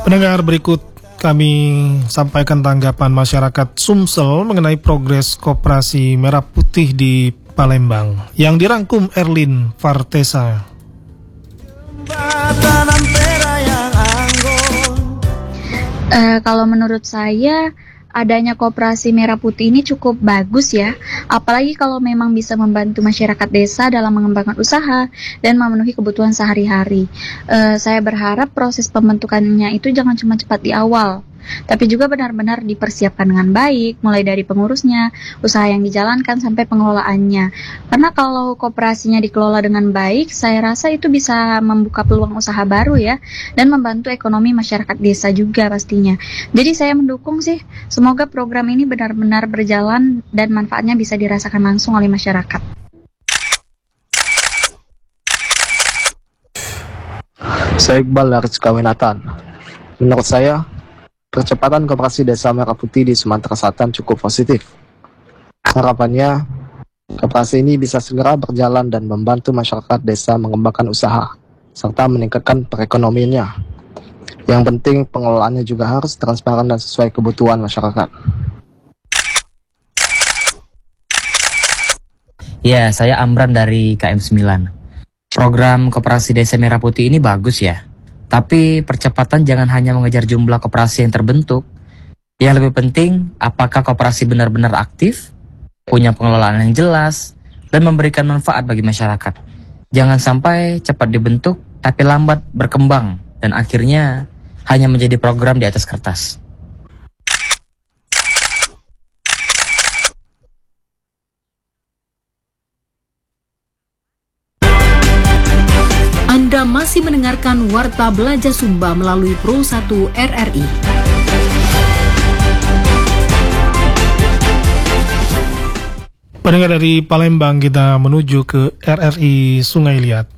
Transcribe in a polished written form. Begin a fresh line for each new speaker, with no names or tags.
Pendengar, berikut kami sampaikan tanggapan masyarakat Sumsel mengenai progres Koperasi Merah Putih di Palembang yang dirangkum Erlin Vartesa.
Kalau menurut saya adanya Koperasi Merah Putih ini cukup bagus ya, apalagi kalau memang bisa membantu masyarakat desa dalam mengembangkan usaha dan memenuhi kebutuhan sehari-hari. Saya berharap proses pembentukannya itu jangan cuma cepat di awal, tapi juga benar-benar dipersiapkan dengan baik, mulai dari pengurusnya, usaha yang dijalankan, sampai pengelolaannya. Karena kalau koperasinya dikelola dengan baik, saya rasa itu bisa membuka peluang usaha baru ya, dan membantu ekonomi masyarakat desa juga pastinya. Jadi saya mendukung sih, semoga program ini benar-benar berjalan dan manfaatnya bisa dirasakan langsung oleh masyarakat.
Saya Iqbal dari Sukawinatan. Menurut saya, percepatan Koperasi Desa Merah Putih di Sumatera Selatan cukup positif. Harapannya, koperasi ini bisa segera berjalan dan membantu masyarakat desa mengembangkan usaha, serta meningkatkan perekonomiannya. Yang penting, pengelolaannya juga harus transparan dan sesuai kebutuhan masyarakat.
Ya, saya Amran dari KM9. Program Koperasi Desa Merah Putih ini bagus ya. Tapi percepatan jangan hanya mengejar jumlah koperasi yang terbentuk. Yang lebih penting, apakah koperasi benar-benar aktif, punya pengelolaan yang jelas, dan memberikan manfaat bagi masyarakat. Jangan sampai cepat dibentuk, tapi lambat berkembang, dan akhirnya hanya menjadi program di atas kertas.
Anda masih mendengarkan Warta Belajar Sumba melalui Pro 1 RRI.
Pendengar, dari Palembang kita menuju ke RRI Sungai Liat.